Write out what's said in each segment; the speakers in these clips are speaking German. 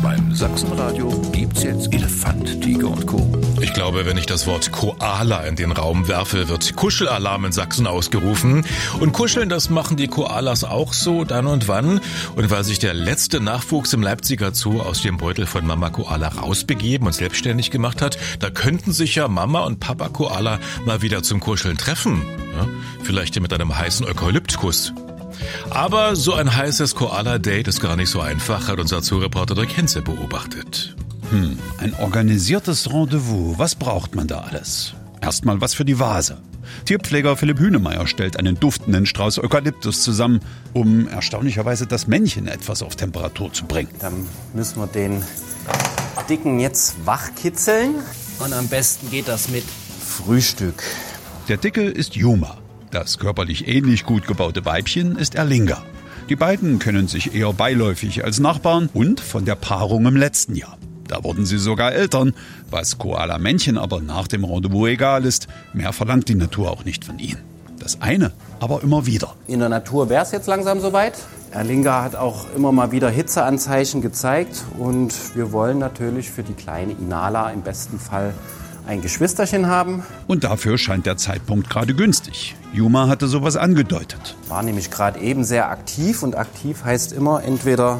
Beim Sachsenradio gibt's jetzt Elefant, Tiger und Co. Ich glaube, wenn ich das Wort Koala in den Raum werfe, wird Kuschelalarm in Sachsen ausgerufen. Und kuscheln, das machen die Koalas auch so dann und wann. Und weil sich der letzte Nachwuchs im Leipziger Zoo aus dem Beutel von Mama Koala rausbegeben und selbstständig gemacht hat, da könnten sich ja Mama und Papa Koala mal wieder zum Kuscheln treffen. Ja, vielleicht mit einem heißen Eukalyptkuss. Aber so ein heißes Koala-Date ist gar nicht so einfach, hat unser Zoo-Reporter Dirk Henze beobachtet. Ein organisiertes Rendezvous. Was braucht man da alles? Erstmal was für die Vase. Tierpfleger Philipp Hünemeyer stellt einen duftenden Strauß Eukalyptus zusammen, um erstaunlicherweise das Männchen etwas auf Temperatur zu bringen. Dann müssen wir den Dicken jetzt wachkitzeln. Und am besten geht das mit Frühstück. Der Dicke ist Yuma. Das körperlich ähnlich gut gebaute Weibchen ist Erlinga. Die beiden kennen sich eher beiläufig als Nachbarn und von der Paarung im letzten Jahr. Da wurden sie sogar Eltern, was Koala-Männchen aber nach dem Rendezvous egal ist. Mehr verlangt die Natur auch nicht von ihnen. Das eine aber immer wieder. In der Natur wäre es jetzt langsam soweit. Erlinga hat auch immer mal wieder Hitzeanzeichen gezeigt. Und wir wollen natürlich für die kleine Inala im besten Fall ein Geschwisterchen haben. Und dafür scheint der Zeitpunkt gerade günstig. Yuma hatte sowas angedeutet. War nämlich gerade eben sehr aktiv. Und aktiv heißt immer, entweder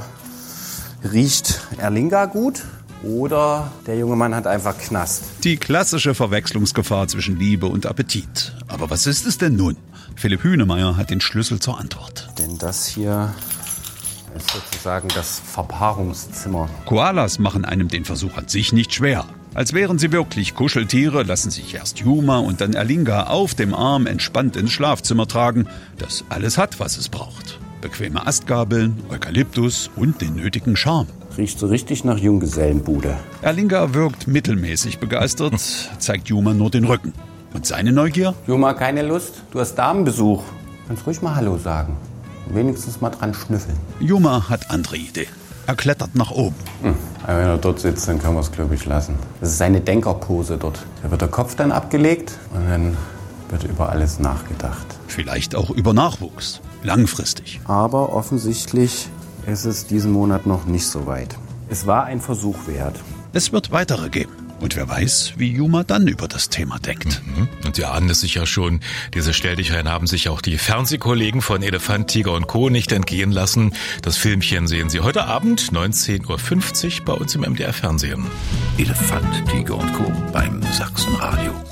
riecht Erlinga gut oder der junge Mann hat einfach Knast. Die klassische Verwechslungsgefahr zwischen Liebe und Appetit. Aber was ist es denn nun? Philipp Hünemeyer hat den Schlüssel zur Antwort. Denn das hier ist sozusagen das Verpaarungszimmer. Koalas machen einem den Versuch an sich nicht schwer. Als wären sie wirklich Kuscheltiere, lassen sich erst Yuma und dann Erlinga auf dem Arm entspannt ins Schlafzimmer tragen, das alles hat, was es braucht. Bequeme Astgabeln, Eukalyptus und den nötigen Charme. Riecht so richtig nach Junggesellenbude. Erlinga wirkt mittelmäßig begeistert, zeigt Yuma nur den Rücken. Und seine Neugier? Yuma, keine Lust? Du hast Damenbesuch. Kannst ruhig mal Hallo sagen. Wenigstens mal dran schnüffeln. Yuma hat andere Ideen. Er klettert nach oben. Aber wenn er dort sitzt, dann können wir es, glaube ich, lassen. Das ist seine Denkerpose dort. Da wird der Kopf dann abgelegt und dann wird über alles nachgedacht. Vielleicht auch über Nachwuchs. Langfristig. Aber offensichtlich ist es diesen Monat noch nicht so weit. Es war ein Versuch wert. Es wird weitere geben. Und wer weiß, wie Yuma dann über das Thema denkt. Und Sie ahnen es sicher schon, diese Stelldichereien haben sich auch die Fernsehkollegen von Elefant, Tiger und Co. nicht entgehen lassen. Das Filmchen sehen Sie heute Abend 19:50 Uhr bei uns im MDR Fernsehen. Elefant, Tiger und Co. beim Sachsenradio.